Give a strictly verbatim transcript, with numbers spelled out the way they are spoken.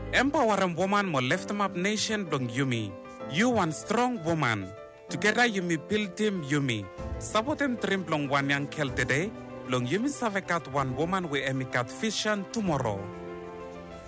Empowering woman mo lift up nation dong Yumi. You one strong woman. Together Yumi build team Yumi. Sabotem trim long one yang kel today. Long Yumi savekat one woman we emikat vision tomorrow.